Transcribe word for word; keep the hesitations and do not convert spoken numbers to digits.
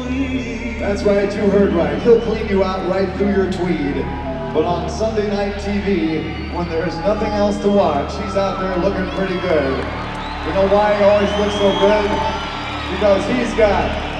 That's right, you heard right. He'll clean you out right through your tweed. But on Sunday night T V, when there's nothing else to watch, he's out there looking pretty good. You know why he always looks so good? Because he's got